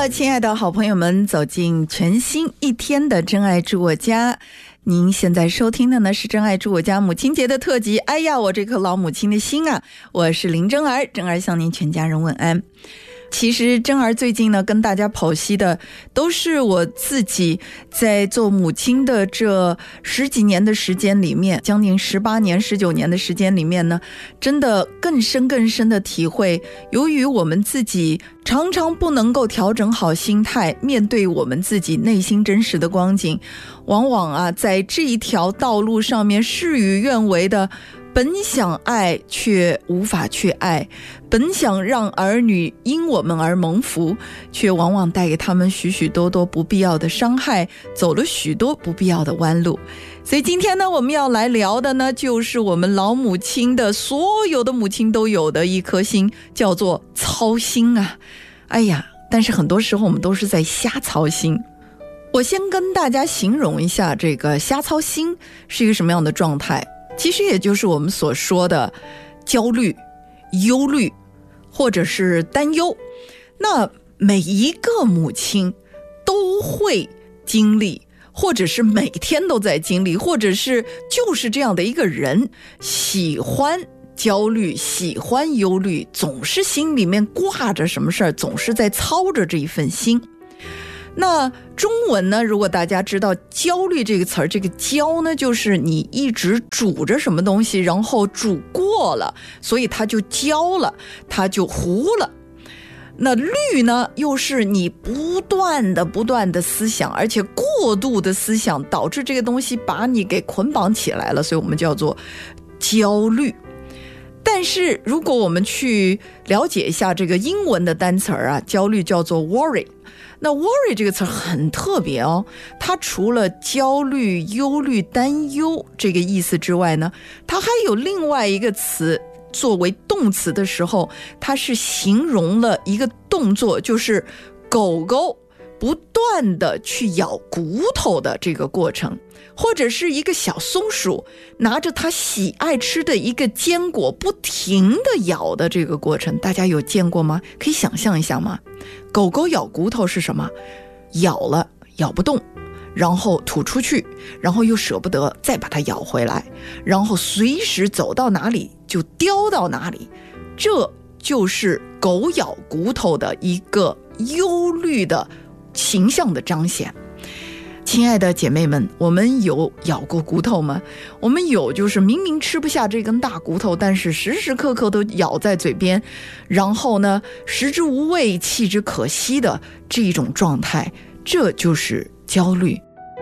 了，亲爱的好朋友们，走进全新一天的真爱住我家。您现在收听的呢是真爱住我家母亲节的特辑。哎呀，我这颗老母亲的心啊！我是林真儿，真儿向您全家人问安。其实真儿最近呢跟大家剖析的都是我自己在做母亲的这十几年的时间里面，将近18年19年的时间里面呢，真的更深的体会，由于我们自己常常不能够调整好心态，面对我们自己内心真实的光景，往往啊在这一条道路上面事与愿违的，本想爱却无法去爱，本想让儿女因我们而蒙福，却往往带给他们许许多多不必要的伤害，走了许多不必要的弯路。所以今天呢，我们要来聊的呢，就是我们老母亲的所有的母亲都有的一颗心，叫做操心啊。哎呀，但是很多时候我们都是在瞎操心。我先跟大家形容一下这个瞎操心是一个什么样的状态。其实也就是我们所说的焦虑、忧虑或者是担忧。那每一个母亲都会经历，或者是每天都在经历，或者是就是这样的一个人，喜欢焦虑，喜欢忧虑，总是心里面挂着什么事儿，总是在操着这一份心。那中文呢，如果大家知道焦虑这个词儿，这个焦呢就是你一直煮着什么东西，然后煮过了，所以它就焦了，它就糊了。那虑呢又是你不断的思想，而且过度的思想导致这个东西把你给捆绑起来了，所以我们叫做焦虑。但是如果我们去了解一下这个英文的单词啊，焦虑叫做 worry。那 worry 这个词很特别哦，它除了焦虑、忧虑、担忧这个意思之外呢，它还有另外一个词，作为动词的时候，它是形容了一个动作，就是狗狗不断的去咬骨头的这个过程，或者是一个小松鼠拿着它喜爱吃的一个坚果不停的咬的这个过程，大家有见过吗？可以想象一下吗？狗狗咬骨头是什么？咬了咬不动，然后吐出去，然后又舍不得再把它咬回来，然后随时走到哪里就叼到哪里，这就是狗咬骨头的一个忧虑的形象的彰显。亲爱的姐妹们，我们有咬过骨头吗？我们有就是明明吃不下这根大骨头，但是时时刻刻都咬在嘴边，然后呢食之无味弃之可惜的这一种状态，这就是焦虑。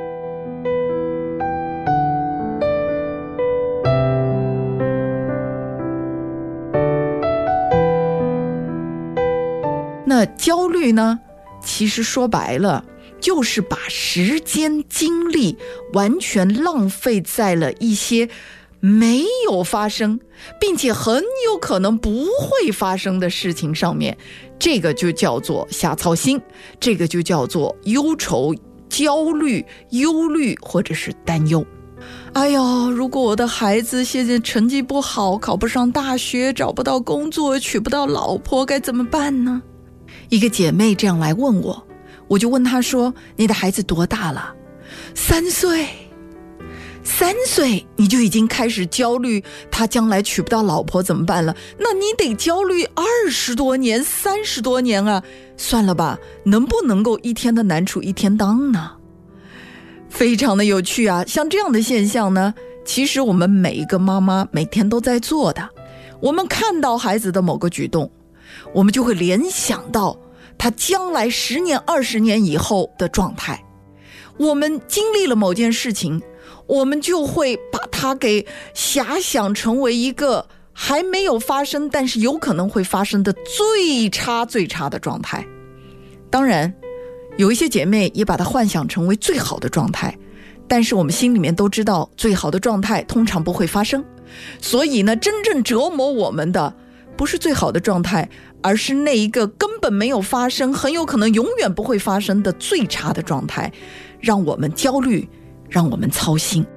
那焦虑呢，其实说白了就是把时间精力完全浪费在了一些没有发生并且很有可能不会发生的事情上面，这个就叫做瞎操心，这个就叫做忧愁、焦虑、忧虑或者是担忧。哎呦，如果我的孩子现在成绩不好，考不上大学，找不到工作，娶不到老婆，该怎么办呢？一个姐妹这样来问我，我就问她说，你的孩子多大了？3岁。3岁你就已经开始焦虑他将来娶不到老婆怎么办了？那你得焦虑20多年30多年啊，算了吧，能不能够一天的难处一天当呢？非常的有趣啊。像这样的现象呢，其实我们每一个妈妈每天都在做的。我们看到孩子的某个举动，我们就会联想到他将来10年20年以后的状态。我们经历了某件事情，我们就会把它给遐想成为一个还没有发生但是有可能会发生的最差的状态。当然有一些姐妹也把它幻想成为最好的状态，但是我们心里面都知道最好的状态通常不会发生。所以呢，真正折磨我们的不是最好的状态，而是那一个根本没有发生，很有可能永远不会发生的最差的状态，让我们焦虑，让我们操心。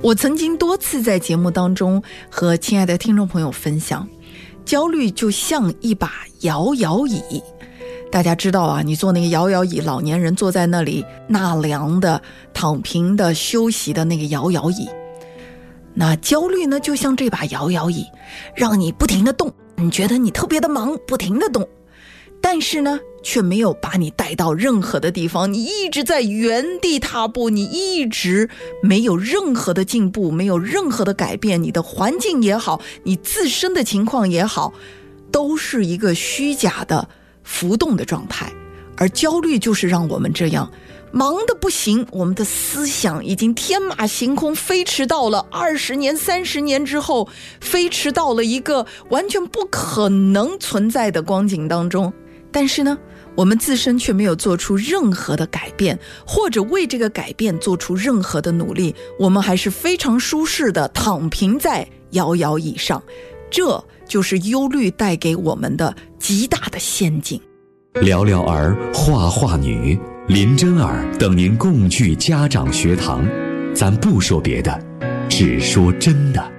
我曾经多次在节目当中和亲爱的听众朋友分享，焦虑就像一把摇摇椅。大家知道啊，你坐那个摇摇椅，老年人坐在那里纳凉的、躺平的、休息的那个摇摇椅。那焦虑呢，就像这把摇摇椅，让你不停地动，你觉得你特别的忙，不停地动，但是呢，却没有把你带到任何的地方，你一直在原地踏步，你一直没有任何的进步，没有任何的改变，你的环境也好，你自身的情况也好，都是一个虚假的浮动的状态。而焦虑就是让我们这样忙得不行，我们的思想已经天马行空，飞驰到了20年、30年之后，飞驰到了一个完全不可能存在的光景当中。但是呢，我们自身却没有做出任何的改变，或者为这个改变做出任何的努力，我们还是非常舒适的躺平在摇摇椅上。这就是忧虑带给我们的极大的陷阱。 聊聊儿画画女林真儿等您共聚家长学堂，咱不说别的，只说真的。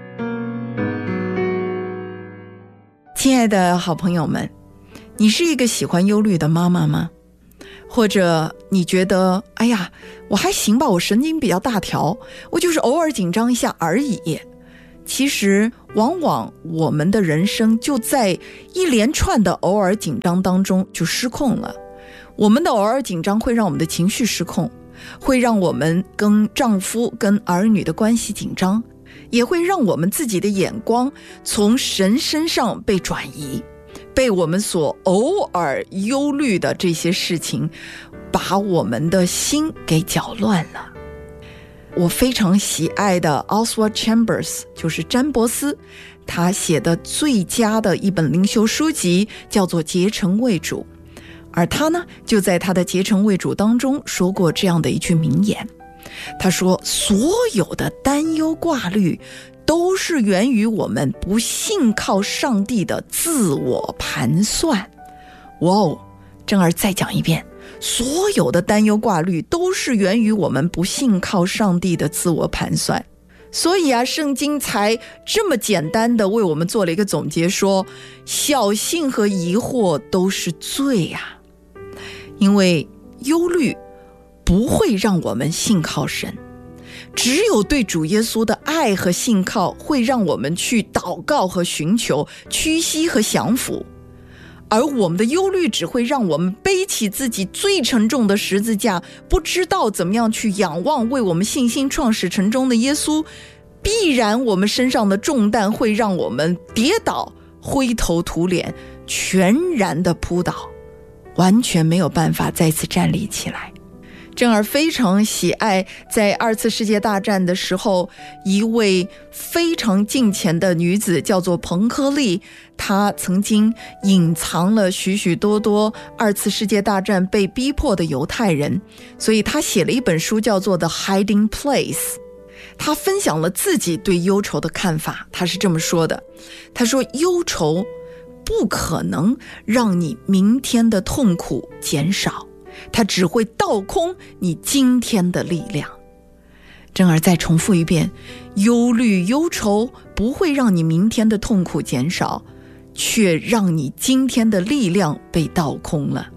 亲爱的好朋友们，你是一个喜欢忧虑的妈妈吗？或者你觉得哎呀，我还行吧，我神经比较大条，我就是偶尔紧张一下而已。其实往往我们的人生就在一连串的偶尔紧张当中就失控了。我们的偶尔紧张会让我们的情绪失控，会让我们跟丈夫跟儿女的关系紧张，也会让我们自己的眼光从神身上被转移，被我们所偶尔忧虑的这些事情把我们的心给搅乱了。我非常喜爱的 Oswald Chambers 就是詹伯斯，他写的最佳的一本灵修书籍叫做《结成为主》，而他呢，就在他的《结成为主》当中说过这样的一句名言，他说所有的担忧挂虑都是源于我们不信靠上帝的自我盘算。哇哦，真儿再讲一遍，所有的担忧挂虑都是源于我们不信靠上帝的自我盘算。所以啊，圣经才这么简单的为我们做了一个总结，说小信和疑惑都是罪啊。因为忧虑不会让我们信靠神，只有对主耶稣的爱和信靠会让我们去祷告和寻求，屈膝和降服。而我们的忧虑只会让我们背起自己最沉重的十字架，不知道怎么样去仰望为我们信心创始成终的耶稣，必然我们身上的重担会让我们跌倒，灰头土脸，全然的扑倒，完全没有办法再次站立起来。珍儿非常喜爱在2次世界大战的时候，一位非常敬虔的女子叫做彭柯利，她曾经隐藏了许许多多2次世界大战被逼迫的犹太人，所以她写了一本书叫做 The Hiding Place。 她分享了自己对忧愁的看法，她是这么说的，她说忧愁不可能让你明天的痛苦减少，它只会倒空你今天的力量。珍儿再重复一遍，忧虑忧愁不会让你明天的痛苦减少，却让你今天的力量被倒空了。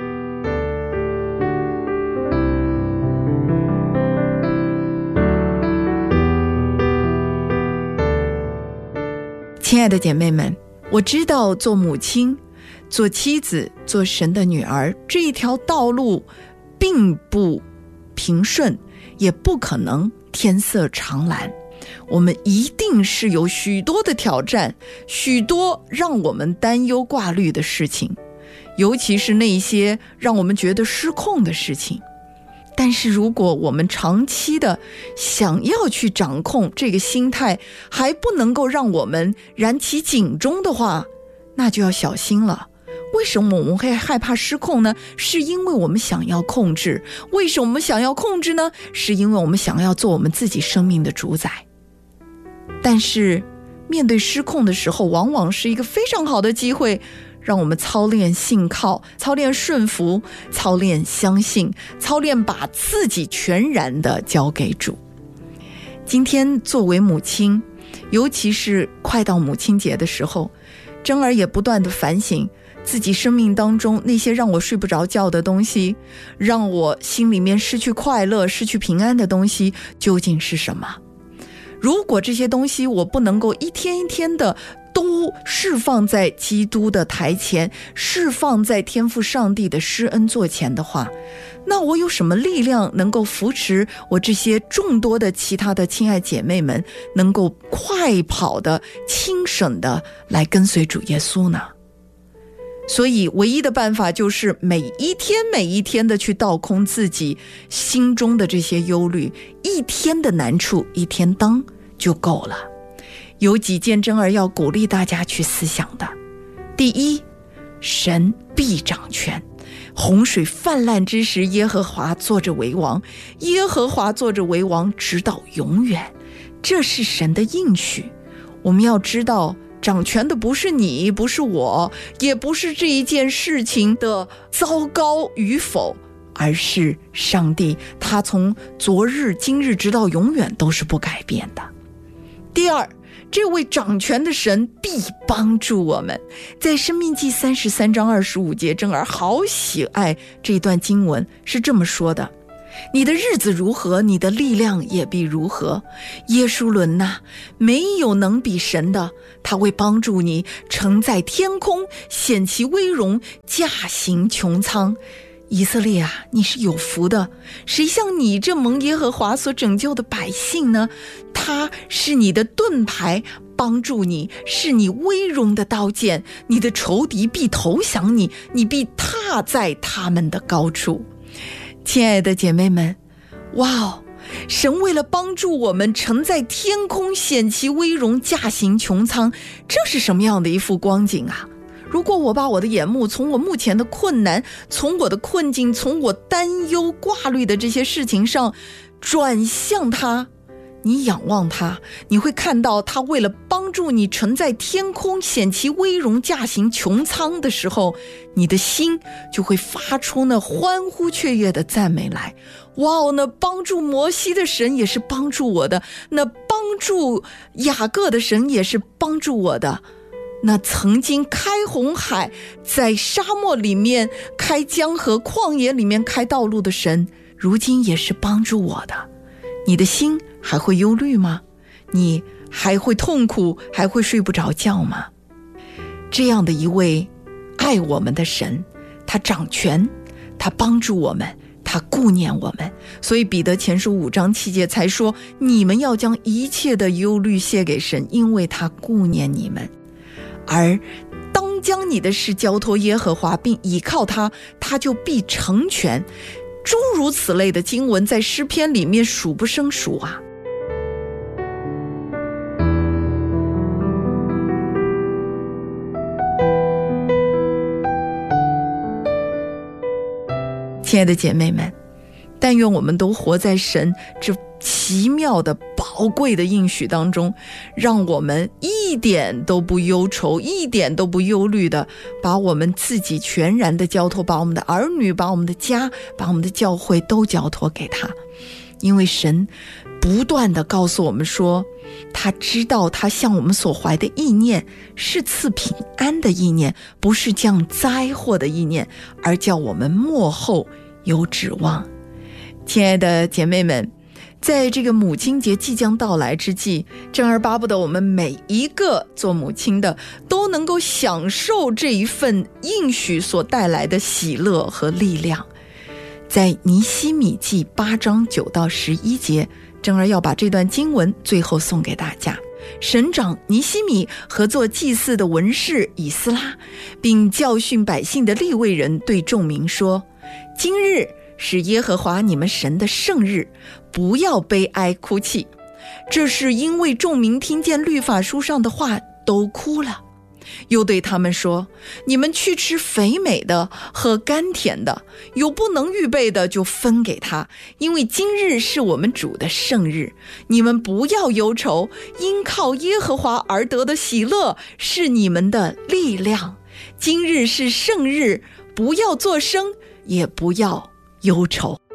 亲爱的姐妹们，我知道做母亲、做妻子、做神的女儿这一条道路并不平顺，也不可能天色常蓝，我们一定是有许多的挑战，许多让我们担忧挂虑的事情，尤其是那些让我们觉得失控的事情。但是如果我们长期的想要去掌控这个心态，还不能够让我们燃起警钟的话，那就要小心了。为什么我们会害怕失控呢？是因为我们想要控制。为什么我们想要控制呢？是因为我们想要做我们自己生命的主宰。但是面对失控的时候，往往是一个非常好的机会，让我们操练信靠，操练顺服，操练相信，操练把自己全然的交给主。 今天作为母亲，尤其是快到母亲节的时候，珍儿也不断地反省自己生命当中那些让我睡不着觉的东西，让我心里面失去快乐、失去平安的东西究竟是什么。如果这些东西我不能够一天一天的都释放在基督的台前，释放在天父上帝的施恩座前的话，那我有什么力量能够扶持我这些众多的其他的亲爱姐妹们能够快跑的、轻省的来跟随主耶稣呢？所以唯一的办法就是每一天的去倒空自己心中的这些忧虑，一天的难处一天当就够了。有几件珍儿要鼓励大家去思想的。第一，神必掌权，洪水泛滥之时，耶和华坐着为王，耶和华坐着为王直到永远，这是神的应许。我们要知道，掌权的不是你，不是我，也不是这一件事情的糟糕与否，而是上帝，他从昨日今日直到永远都是不改变的。第二，这位掌权的神必帮助我们。在申命记33章25节，珍儿好喜爱这段经文，是这么说的：你的日子如何，你的力量也必如何。耶书伦哪，没有能比神的，他会帮助你，乘在天空，显其威荣，驾行穹苍。以色列啊，你是有福的，谁像你这蒙耶和华所拯救的百姓呢？他是你的盾牌，帮助你，是你威荣的刀剑，你的仇敌必投降你，你必踏在他们的高处。亲爱的姐妹们，哇哦，神为了帮助我们乘在天空，显其威荣，驾行穹苍，这是什么样的一幅光景啊？如果我把我的眼目从我目前的困难，从我的困境，从我担忧挂虑的这些事情上转向他，你仰望他，你会看到他为了帮助你乘在天空，显其威荣，驾行穹苍的时候，你的心就会发出那欢呼雀跃的赞美来。哇哦，那帮助摩西的神也是帮助我的，那帮助雅各的神也是帮助我的，那曾经开红海，在沙漠里面开江河，旷野里面开道路的神，如今也是帮助我的。你的心还会忧虑吗？你还会痛苦，还会睡不着觉吗？这样的一位爱我们的神，他掌权，他帮助我们，他顾念我们。所以彼得前书5章7节才说，你们要将一切的忧虑卸给神，因为他顾念你们。而当将你的事交托耶和华，并倚靠他，他就必成全。诸如此类的经文在诗篇里面数不胜数啊。亲爱的姐妹们，但愿我们都活在神这奇妙的宝贵的应许当中，让我们一点都不忧愁，一点都不忧虑的把我们自己全然的交托，把我们的儿女，把我们的家，把我们的教会都交托给他。因为神不断的告诉我们说，他知道他向我们所怀的意念是赐平安的意念，不是降灾祸的意念，而叫我们末后有指望。亲爱的姐妹们，在这个母亲节即将到来之际，珍儿巴不得我们每一个做母亲的都能够享受这一份应许所带来的喜乐和力量。在尼希米记8章9到11节，珍儿要把这段经文最后送给大家。省长尼希米和做祭祀的文士以斯拉，并教训百姓的利未人对众民说，今日是耶和华你们神的圣日，不要悲哀哭泣。这是因为众民听见律法书上的话都哭了。又对他们说，你们去吃肥美的，喝甘甜的，有不能预备的就分给他，因为今日是我们主的圣日。你们不要忧愁，因靠耶和华而得的喜乐是你们的力量。今日是圣日，不要作声，也不要忧愁。